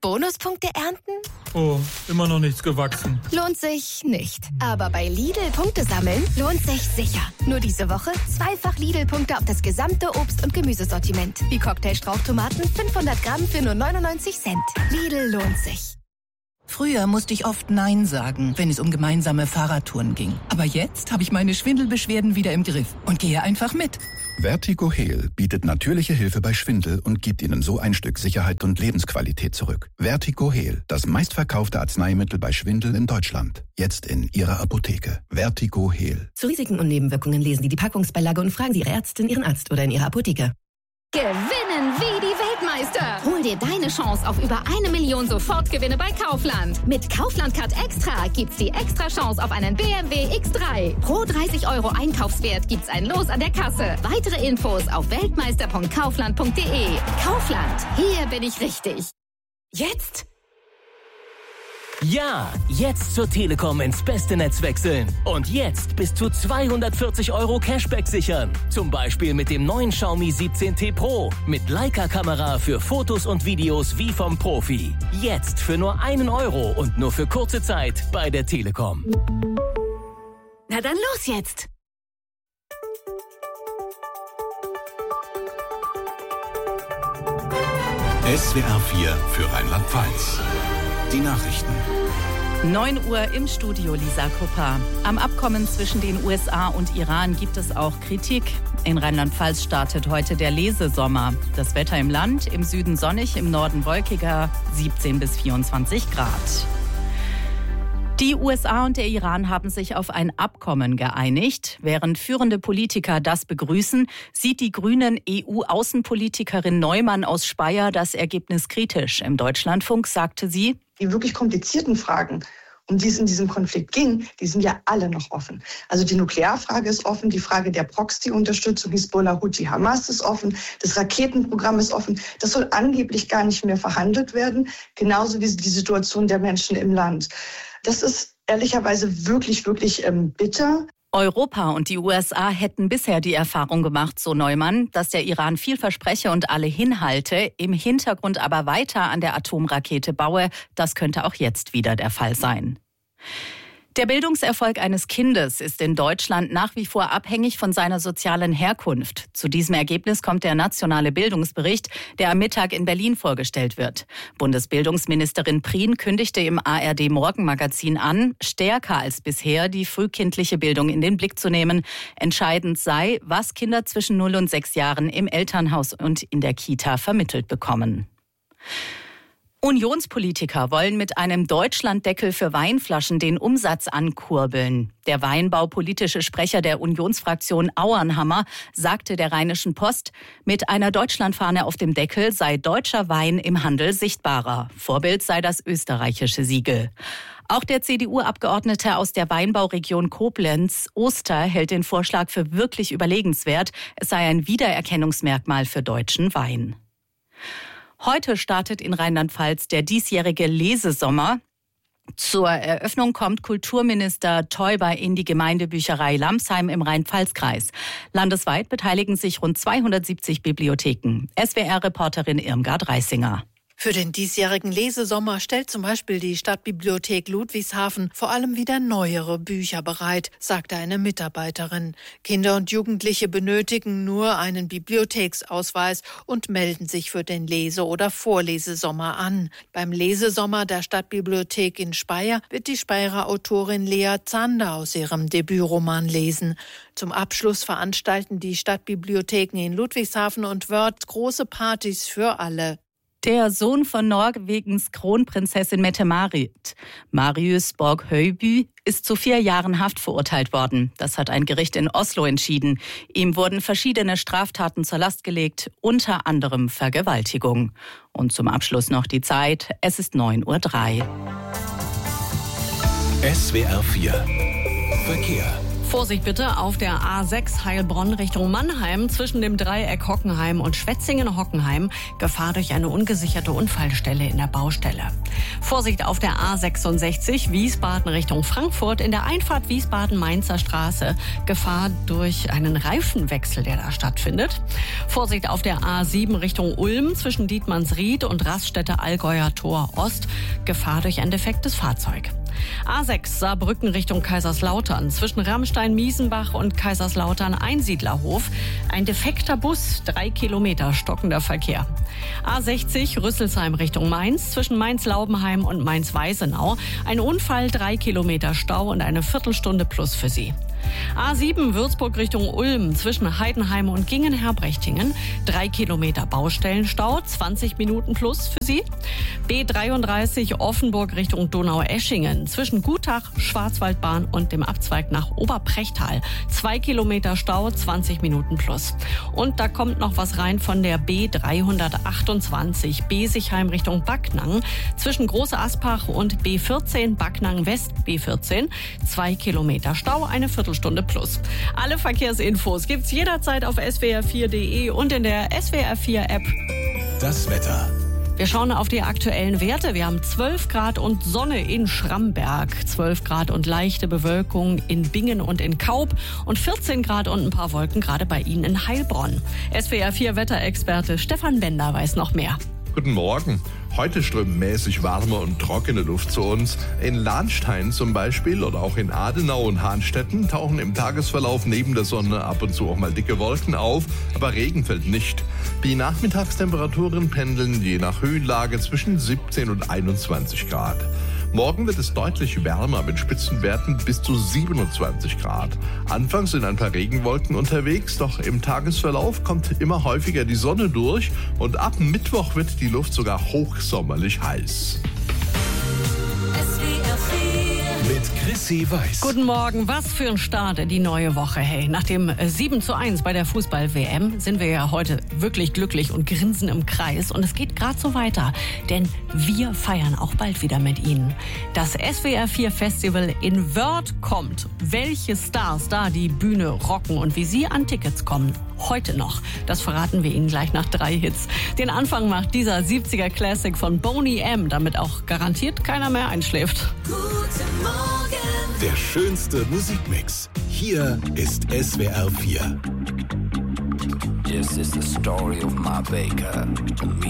Bonuspunkte ernten? Oh, immer noch nichts gewachsen. Lohnt sich nicht. Aber bei Lidl Punkte sammeln lohnt sich sicher. Nur diese Woche 2-fach Lidl-Punkte auf das gesamte Obst- und Gemüsesortiment. Wie Cocktailstrauchtomaten 500 Gramm für nur 99 Cent. Lidl lohnt sich. Früher musste ich oft Nein sagen, wenn es um gemeinsame Fahrradtouren ging. Aber jetzt habe ich meine Schwindelbeschwerden wieder im Griff und gehe einfach mit. Vertigo Heal bietet natürliche Hilfe bei Schwindel und gibt Ihnen so ein Stück Sicherheit und Lebensqualität zurück. Vertigo Heal, das meistverkaufte Arzneimittel bei Schwindel in Deutschland. Jetzt in Ihrer Apotheke. Vertigo Heal. Zu Risiken und Nebenwirkungen lesen Sie die Packungsbeilage und fragen Sie Ihre Ärztin, Ihren Arzt oder in Ihrer Apotheke. Gewinnen wie die Weltmeister. Hol dir deine Chance auf über 1 Million Sofortgewinne bei Kaufland. Mit Kaufland Card Extra gibt's die extra Chance auf einen BMW X3. Pro 30 € Einkaufswert gibt's ein Los an der Kasse. Weitere Infos auf weltmeister.kaufland.de. Kaufland, hier bin ich richtig. Jetzt? Ja, jetzt zur Telekom ins beste Netz wechseln. Und jetzt bis zu 240 € Cashback sichern. Zum Beispiel mit dem neuen Xiaomi 17T Pro. Mit Leica-Kamera für Fotos und Videos wie vom Profi. Jetzt für nur 1 € und nur für kurze Zeit bei der Telekom. Na dann los jetzt! SWR 4 für Rheinland-Pfalz. Die Nachrichten. 9 Uhr im Studio, Lisa Kupper. Am Abkommen zwischen den USA und Iran gibt es auch Kritik. In Rheinland-Pfalz startet heute der Lesesommer. Das Wetter im Land, im Süden sonnig, im Norden wolkiger, 17 bis 24 Grad. Die USA und der Iran haben sich auf ein Abkommen geeinigt. Während führende Politiker das begrüßen, sieht die grünen EU-Außenpolitikerin Neumann aus Speyer das Ergebnis kritisch. Im Deutschlandfunk sagte sie: Die wirklich komplizierten Fragen, um die es in diesem Konflikt ging, die sind ja alle noch offen. Also die Nuklearfrage ist offen, die Frage der Proxy-Unterstützung Hisbollah, Houthi, Hamas ist offen, das Raketenprogramm ist offen. Das soll angeblich gar nicht mehr verhandelt werden, genauso wie die Situation der Menschen im Land. Das ist ehrlicherweise wirklich, wirklich bitter. Europa und die USA hätten bisher die Erfahrung gemacht, so Neumann, dass der Iran viel verspreche und alle hinhalte, im Hintergrund aber weiter an der Atomrakete baue. Das könnte auch jetzt wieder der Fall sein. Der Bildungserfolg eines Kindes ist in Deutschland nach wie vor abhängig von seiner sozialen Herkunft. Zu diesem Ergebnis kommt der nationale Bildungsbericht, der am Mittag in Berlin vorgestellt wird. Bundesbildungsministerin Prien kündigte im ARD-Morgenmagazin an, stärker als bisher die frühkindliche Bildung in den Blick zu nehmen. Entscheidend sei, was Kinder zwischen 0 und 6 Jahren im Elternhaus und in der Kita vermittelt bekommen. Unionspolitiker wollen mit einem Deutschlanddeckel für Weinflaschen den Umsatz ankurbeln. Der weinbaupolitische Sprecher der Unionsfraktion Auernhammer sagte der Rheinischen Post, mit einer Deutschlandfahne auf dem Deckel sei deutscher Wein im Handel sichtbarer. Vorbild sei das österreichische Siegel. Auch der CDU-Abgeordnete aus der Weinbauregion Koblenz, Oster, hält den Vorschlag für wirklich überlegenswert. Es sei ein Wiedererkennungsmerkmal für deutschen Wein. Heute startet in Rheinland-Pfalz der diesjährige Lesesommer. Zur Eröffnung kommt Kulturminister Teuber in die Gemeindebücherei Lamsheim im Rhein-Pfalz-Kreis. Landesweit beteiligen sich rund 270 Bibliotheken. SWR-Reporterin Irmgard Reisinger. Für den diesjährigen Lesesommer stellt zum Beispiel die Stadtbibliothek Ludwigshafen vor allem wieder neuere Bücher bereit, sagte eine Mitarbeiterin. Kinder und Jugendliche benötigen nur einen Bibliotheksausweis und melden sich für den Lese- oder Vorlesesommer an. Beim Lesesommer der Stadtbibliothek in Speyer wird die Speyerer Autorin Lea Zander aus ihrem Debütroman lesen. Zum Abschluss veranstalten die Stadtbibliotheken in Ludwigshafen und Wörth große Partys für alle. Der Sohn von Norwegens Kronprinzessin Mette-Marit, Marius Borg-Høiby, ist zu 4 Jahren Haft verurteilt worden. Das hat ein Gericht in Oslo entschieden. Ihm wurden verschiedene Straftaten zur Last gelegt, unter anderem Vergewaltigung. Und zum Abschluss noch die Zeit. Es ist 9:03 Uhr. SWR 4 Verkehr. Vorsicht bitte auf der A6 Heilbronn Richtung Mannheim zwischen dem Dreieck Hockenheim und Schwetzingen-Hockenheim. Gefahr durch eine ungesicherte Unfallstelle in der Baustelle. Vorsicht auf der A66 Wiesbaden Richtung Frankfurt in der Einfahrt Wiesbaden-Mainzer Straße. Gefahr durch einen Reifenwechsel, der da stattfindet. Vorsicht auf der A7 Richtung Ulm zwischen Dietmannsried und Raststätte Allgäuer Tor Ost. Gefahr durch ein defektes Fahrzeug. A6 Saarbrücken Richtung Kaiserslautern zwischen Rammstein-Miesenbach und Kaiserslautern-Einsiedlerhof. Ein defekter Bus, 3 Kilometer stockender Verkehr. A60 Rüsselsheim Richtung Mainz zwischen Mainz-Laubenheim und Mainz-Weisenau. Ein Unfall, 3 Kilometer Stau und eine Viertelstunde plus für Sie. A7 Würzburg Richtung Ulm zwischen Heidenheim und Gingen-Herbrechtingen. 3 Kilometer Baustellenstau, 20 Minuten plus für Sie. B33 Offenburg Richtung Donaueschingen zwischen Gutach, Schwarzwaldbahn und dem Abzweig nach Oberprechtal. 2 Kilometer Stau, 20 Minuten plus. Und da kommt noch was rein von der B328 Besigheim Richtung Backnang zwischen Große Aspach und B14 Backnang West B14. 2 Kilometer Stau, eine Viertelstunde plus. Alle Verkehrsinfos gibt's jederzeit auf swr4.de und in der SWR4-App. Das Wetter. Wir schauen auf die aktuellen Werte. Wir haben 12 Grad und Sonne in Schramberg, 12 Grad und leichte Bewölkung in Bingen und in Kaub und 14 Grad und ein paar Wolken gerade bei Ihnen in Heilbronn. SWR4-Wetterexperte Stefan Bender weiß noch mehr. Guten Morgen. Heute strömt mäßig warme und trockene Luft zu uns. In Lahnstein zum Beispiel oder auch in Adenau und Hahnstetten tauchen im Tagesverlauf neben der Sonne ab und zu auch mal dicke Wolken auf, aber Regen fällt nicht. Die Nachmittagstemperaturen pendeln je nach Höhenlage zwischen 17 und 21 Grad. Morgen wird es deutlich wärmer mit Spitzenwerten bis zu 27 Grad. Anfangs sind ein paar Regenwolken unterwegs, doch im Tagesverlauf kommt immer häufiger die Sonne durch und ab Mittwoch wird die Luft sogar hochsommerlich heiß. Mit Chrissy Weiß. Guten Morgen, was für ein Start in die neue Woche. Hey, nach dem 7:1 bei der Fußball-WM sind wir ja heute wirklich glücklich und grinsen im Kreis. Und es geht gerade so weiter, denn wir feiern auch bald wieder mit Ihnen. Das SWR4-Festival in Wörth kommt. Welche Stars da die Bühne rocken und wie Sie an Tickets kommen, heute noch. Das verraten wir Ihnen gleich nach 3 Hits. Den Anfang macht dieser 70er-Classic von Boney M., damit auch garantiert keiner mehr einschläft. Guten Morgen. Der schönste Musikmix. Hier ist SWR4. This is the story of my baker.